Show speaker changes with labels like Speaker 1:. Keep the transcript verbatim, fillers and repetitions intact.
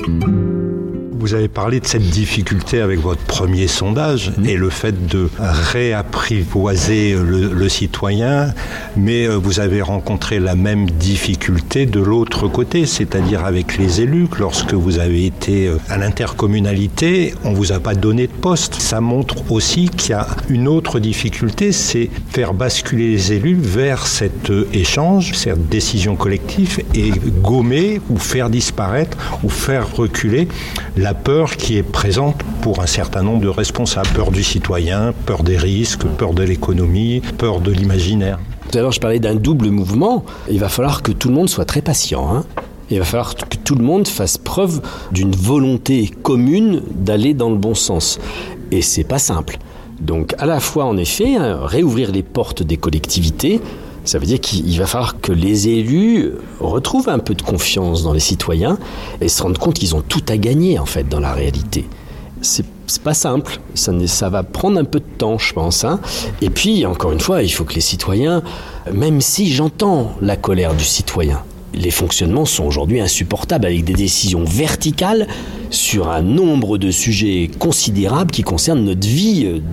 Speaker 1: Vous avez parlé de cette difficulté avec votre premier sondage mmh. et le fait de réapprivoiser le, le citoyen, mais vous avez rencontré la même difficulté de l'autre côté, c'est-à-dire avec les élus. Lorsque vous avez été à l'intercommunalité, on ne vous a pas donné de poste. Ça montre aussi qu'il y a une autre difficulté, c'est faire basculer les élus vers cet échange, cette décision collective et gommer ou faire disparaître ou faire reculer la peur qui est présente pour un certain nombre de responsables. Peur du citoyen, peur des risques, peur de l'économie, peur de l'imaginaire.
Speaker 2: Tout à l'heure, je parlais d'un double mouvement. Il va falloir que tout le monde soit très patient. Hein. Il va falloir que tout le monde fasse preuve d'une volonté commune d'aller dans le bon sens. Et c'est pas simple. Donc, à la fois, en effet, hein, réouvrir les portes des collectivités, ça veut dire qu'il va falloir que les élus retrouvent un peu de confiance dans les citoyens et se rendent compte qu'ils ont tout à gagner, en fait, dans la réalité. C'est, c'est pas simple. Ça, ça va prendre un peu de temps, je pense. Hein. Et puis, encore une fois, il faut que les citoyens, même si j'entends la colère du citoyen, les fonctionnements sont aujourd'hui insupportables avec des décisions verticales sur un nombre de sujets considérables qui concernent notre vie